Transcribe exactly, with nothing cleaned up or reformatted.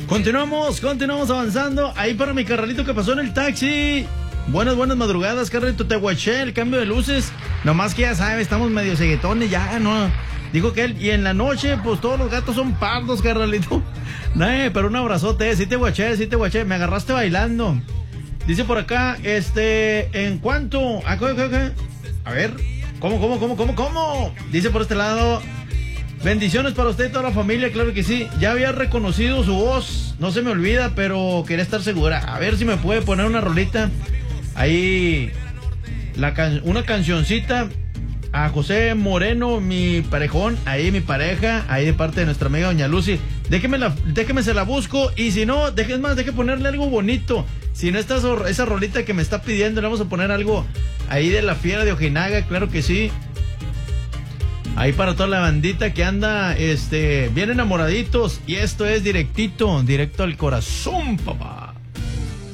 Continuamos, continuamos avanzando. Ahí para mi carnalito que pasó en el taxi. Buenas, buenas madrugadas, carnalito. Te guaché el cambio de luces. Nomás que ya sabes, estamos medio ceguetones ya, ¿no? Dijo que él, y en la noche, pues todos los gatos son pardos, carnalito. Eh, pero un abrazote, sí te guaché, sí te guaché. Me agarraste bailando. Dice por acá, este, ¿en cuánto? A ver, ¿cómo, cómo, cómo, cómo, cómo? Dice por este lado, bendiciones para usted y toda la familia, claro que sí. Ya había reconocido su voz, no se me olvida, pero quería estar segura. A ver si me puede poner una rolita. Ahí, la can una cancioncita a José Moreno, mi parejón, ahí mi pareja, ahí de parte de nuestra amiga Doña Lucy. Déjeme, la, déjeme se la busco, y si no, déjeme más, déjeme ponerle algo bonito. Si no está esa rolita que me está pidiendo, le vamos a poner algo ahí de la Fiera de Ojinaga, claro que sí. Ahí para toda la bandita que anda, este, bien enamoraditos, y esto es directito, directo al corazón, papá.